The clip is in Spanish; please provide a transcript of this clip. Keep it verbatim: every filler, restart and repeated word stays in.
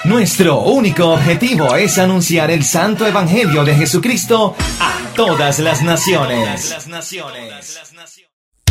Nuestro único objetivo es anunciar el santo evangelio de Jesucristo a todas las naciones.